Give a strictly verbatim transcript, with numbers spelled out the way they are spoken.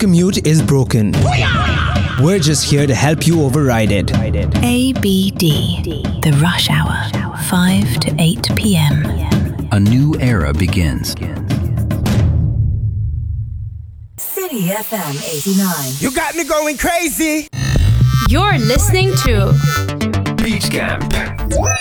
commute is broken. We're just here to help you override it. A B D, the rush hour, five to eight p.m. A new era begins. City F M eighty-nine. You got me going crazy. You're listening to Beach Camp.